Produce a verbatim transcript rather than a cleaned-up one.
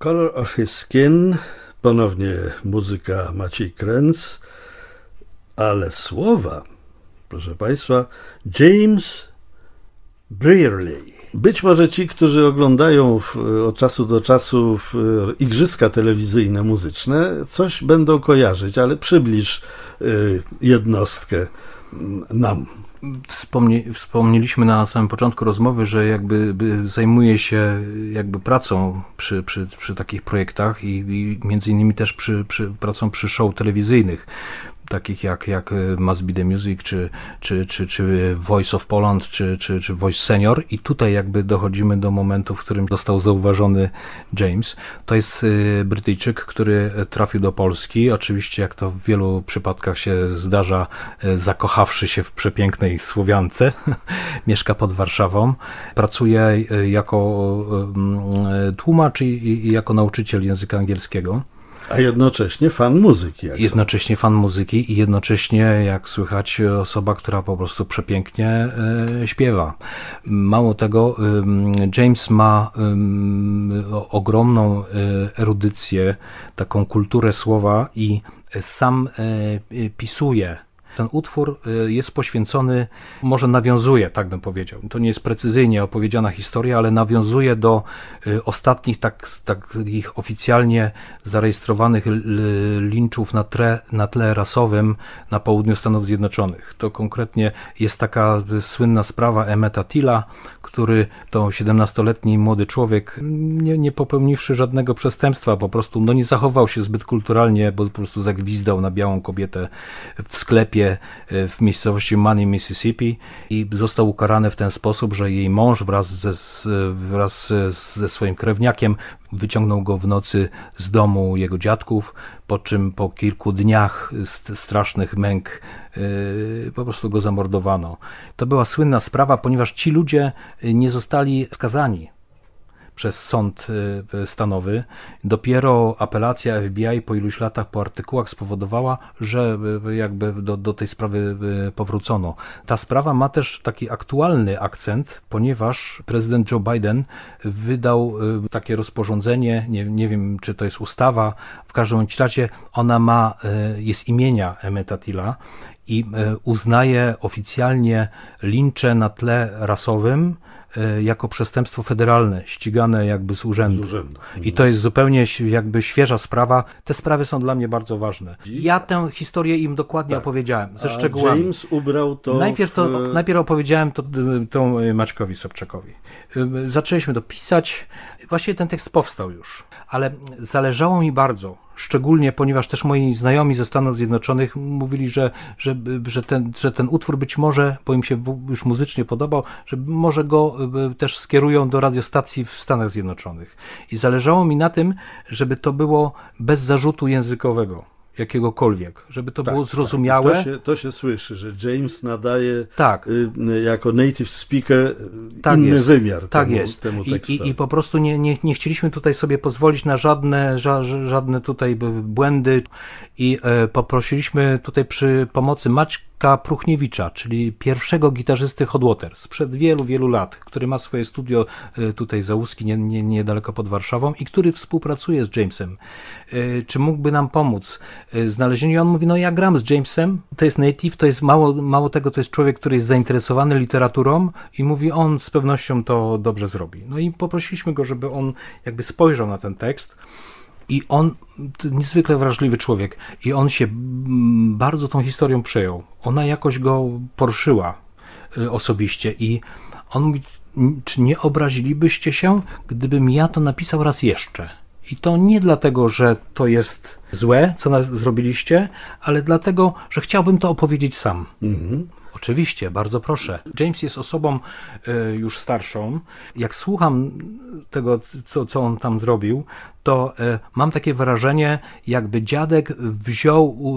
Color of His Skin, ponownie muzyka Maciej Kręc, ale słowa, proszę Państwa, James Brierley. Być może ci, którzy oglądają w, od czasu do czasu w, igrzyska telewizyjne muzyczne, coś będą kojarzyć, ale przybliż y, jednostkę nam. Wspomnie, wspomnieliśmy na samym początku rozmowy, że jakby zajmuje się jakby pracą przy, przy, przy takich projektach i, i między innymi też przy, przy, pracą przy show telewizyjnych, takich jak, jak Must Be The Music, czy, czy, czy, czy Voice of Poland, czy, czy, czy Voice Senior. I tutaj jakby dochodzimy do momentu, w którym został zauważony James. To jest Brytyjczyk, który trafił do Polski. Oczywiście, jak to w wielu przypadkach się zdarza, zakochawszy się w przepięknej Słowiance. Mieszka pod Warszawą. Pracuje jako tłumacz i, i jako nauczyciel języka angielskiego. A jednocześnie fan muzyki. Jak jednocześnie fan muzyki i jednocześnie, jak słychać, osoba, która po prostu przepięknie e, śpiewa. Mało tego, e, James ma e, ogromną e, erudycję, taką kulturę słowa i sam e, pisuje. Ten utwór jest poświęcony, może nawiązuje, tak bym powiedział, to nie jest precyzyjnie opowiedziana historia, ale nawiązuje do ostatnich tak, takich oficjalnie zarejestrowanych linczów na tle, na tle rasowym na południu Stanów Zjednoczonych. To konkretnie jest taka słynna sprawa Emmeta Tilla, który to siedemnastoletni młody człowiek, nie, nie popełniwszy żadnego przestępstwa, po prostu no, nie zachował się zbyt kulturalnie, bo po prostu zagwizdał na białą kobietę w sklepie w miejscowości Money, Mississippi i został ukarany w ten sposób, że jej mąż wraz ze, wraz ze swoim krewniakiem wyciągnął go w nocy z domu jego dziadków, po czym po kilku dniach strasznych męk yy, po prostu go zamordowano. To była słynna sprawa, ponieważ ci ludzie nie zostali skazani przez sąd stanowy. Dopiero apelacja F B I po iluś latach, po artykułach spowodowała, że jakby do, do tej sprawy powrócono. Ta sprawa ma też taki aktualny akcent, ponieważ prezydent Joe Biden wydał takie rozporządzenie, nie, nie wiem, czy to jest ustawa, w każdym razie ona ma, jest imienia Emmeta Tilla i uznaje oficjalnie lincze na tle rasowym jako przestępstwo federalne, ścigane jakby z urzędu. Z urzędu. I to jest zupełnie jakby świeża sprawa. Te sprawy są dla mnie bardzo ważne. Ja tę historię im dokładnie tak. opowiedziałem, ze A szczegółami. James ubrał to Najpierw, w... to, najpierw opowiedziałem to, to Maćkowi Sobczakowi. Zaczęliśmy to pisać. Właściwie ten tekst powstał już, ale zależało mi bardzo, szczególnie ponieważ też moi znajomi ze Stanów Zjednoczonych mówili, że, że, że, ten, że ten utwór być może, bo im się już muzycznie podobał, że może go też skierują do radiostacji w Stanach Zjednoczonych. I zależało mi na tym, żeby to było bez zarzutu językowego, jakiegokolwiek, żeby to tak, było zrozumiałe. Tak. To, się, to się słyszy, że James nadaje tak. y, jako native speaker tak inny jest. wymiar tak temu, jest. temu tekstowi. I, i, I po prostu nie, nie, nie chcieliśmy tutaj sobie pozwolić na żadne, ża, żadne tutaj błędy i e, poprosiliśmy tutaj przy pomocy Maćka Pruchniewicza, czyli pierwszego gitarzysty Hot Water sprzed wielu, wielu lat, który ma swoje studio tutaj za Łuski, nie, nie, niedaleko pod Warszawą i który współpracuje z Jamesem. Czy mógłby nam pomóc w znalezieniu? I on mówi, no ja gram z Jamesem, to jest native, to jest mało, mało tego, to jest człowiek, który jest zainteresowany literaturą i mówi, on z pewnością to dobrze zrobi. No i poprosiliśmy go, żeby on jakby spojrzał na ten tekst. I on, to niezwykle wrażliwy człowiek, i on się bardzo tą historią przejął. Ona jakoś go poruszyła osobiście i on mówi, czy nie obrazilibyście się, gdybym ja to napisał raz jeszcze? I to nie dlatego, że to jest złe, co nas zrobiliście, ale dlatego, że chciałbym to opowiedzieć sam. Mhm. Oczywiście, bardzo proszę. James jest osobą y, już starszą. Jak słucham tego, co, co on tam zrobił, to y, mam takie wrażenie, jakby dziadek wziął